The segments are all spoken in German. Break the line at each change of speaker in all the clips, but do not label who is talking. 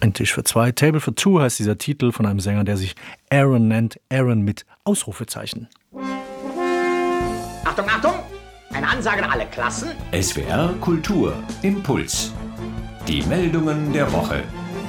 Ein Tisch für zwei, Table for Two heißt dieser Titel von einem Sänger, der sich Aaron nennt. Aaron mit Ausrufezeichen.
Achtung, Achtung! Eine Ansage an alle Klassen.
SWR Kultur Impuls. Die Meldungen der Woche.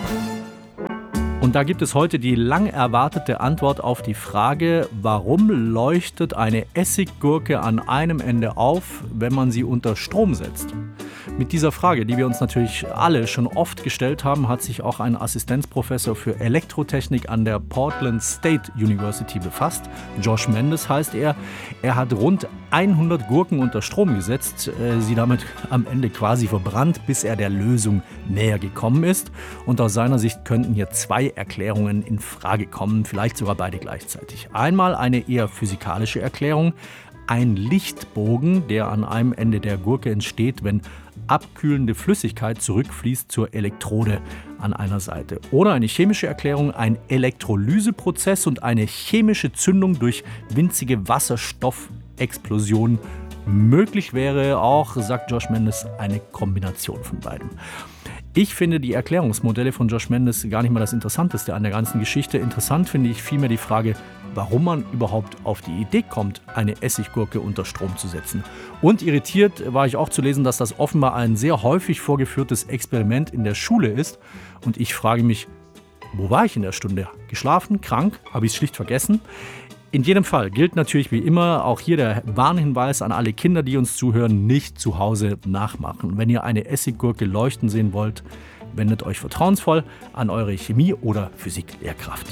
Und da gibt es heute die lang erwartete Antwort auf die Frage, warum leuchtet eine Essiggurke an einem Ende auf, wenn man sie unter Strom setzt? Mit dieser Frage, die wir uns natürlich alle schon oft gestellt haben, hat sich auch ein Assistenzprofessor für Elektrotechnik an der Portland State University befasst. Josh Mendes heißt er. Er hat rund 100 Gurken unter Strom gesetzt, sie damit am Ende quasi verbrannt, bis er der Lösung näher gekommen ist. Und aus seiner Sicht könnten hier zwei Erklärungen in Frage kommen, vielleicht sogar beide gleichzeitig. Einmal eine eher physikalische Erklärung. Ein Lichtbogen, der an einem Ende der Gurke entsteht, wenn abkühlende Flüssigkeit zurückfließt zur Elektrode an einer Seite. Oder eine chemische Erklärung, ein Elektrolyseprozess und eine chemische Zündung durch winzige Wasserstoffexplosionen. Möglich wäre auch, sagt Josh Mendes, eine Kombination von beidem. Ich finde die Erklärungsmodelle von Josh Mendes gar nicht mal das Interessanteste an der ganzen Geschichte. Interessant finde ich vielmehr die Frage, warum man überhaupt auf die Idee kommt, eine Essiggurke unter Strom zu setzen. Und irritiert war ich auch zu lesen, dass das offenbar ein sehr häufig vorgeführtes Experiment in der Schule ist. Und ich frage mich, wo war ich in der Stunde? Geschlafen? Krank? Habe ich es schlicht vergessen? In jedem Fall gilt natürlich wie immer auch hier der Warnhinweis an alle Kinder, die uns zuhören, nicht zu Hause nachmachen. Wenn ihr eine Essiggurke leuchten sehen wollt, wendet euch vertrauensvoll an eure Chemie- oder Physiklehrkraft.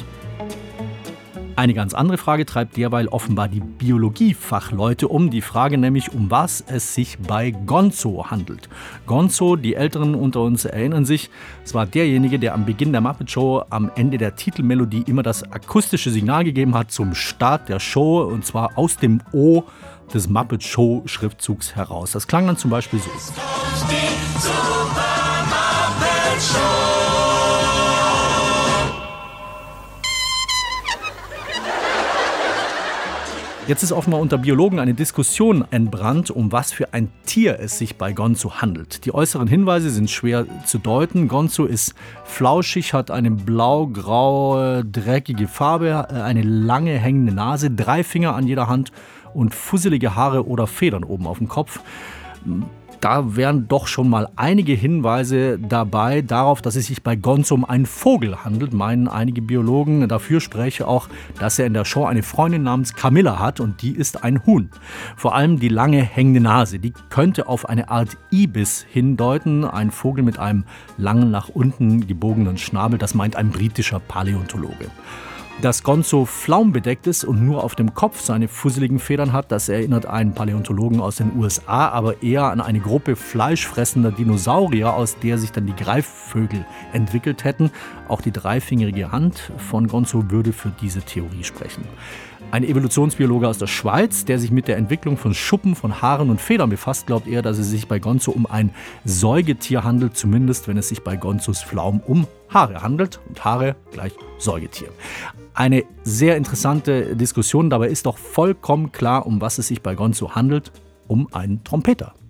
Eine ganz andere Frage treibt derweil offenbar die Biologiefachleute um. Die Frage nämlich, um was es sich bei Gonzo handelt. Gonzo, die Älteren unter uns erinnern sich, es war derjenige, der am Beginn der Muppet Show am Ende der Titelmelodie immer das akustische Signal gegeben hat zum Start der Show, und zwar aus dem O des Muppet Show Schriftzugs heraus. Das klang dann zum Beispiel so. Die Super Muppet Show. Jetzt ist offenbar unter Biologen eine Diskussion entbrannt, um was für ein Tier es sich bei Gonzo handelt. Die äußeren Hinweise sind schwer zu deuten. Gonzo ist flauschig, hat eine blau-graue, dreckige Farbe, eine lange hängende Nase, 3 Finger an jeder Hand und fusselige Haare oder Federn oben auf dem Kopf. Da wären doch schon mal einige Hinweise dabei darauf, dass es sich bei Gonzo um einen Vogel handelt, meinen einige Biologen. Dafür spreche auch, dass er in der Show eine Freundin namens Camilla hat und die ist ein Huhn. Vor allem die lange hängende Nase, die könnte auf eine Art Ibis hindeuten, ein Vogel mit einem langen nach unten gebogenen Schnabel, das meint ein britischer Paläontologe. Dass Gonzo flaumbedeckt ist und nur auf dem Kopf seine fusseligen Federn hat, das erinnert einen Paläontologen aus den USA, aber eher an eine Gruppe fleischfressender Dinosaurier, aus der sich dann die Greifvögel entwickelt hätten. Auch die dreifingerige Hand von Gonzo würde für diese Theorie sprechen. Ein Evolutionsbiologe aus der Schweiz, der sich mit der Entwicklung von Schuppen von Haaren und Federn befasst, glaubt eher, dass es sich bei Gonzo um ein Säugetier handelt, zumindest wenn es sich bei Gonzos Flaum um Haare handelt. Und Haare gleich Säugetier. Eine sehr interessante Diskussion, dabei ist doch vollkommen klar, um was es sich bei Gonzo handelt, um einen Trompeter.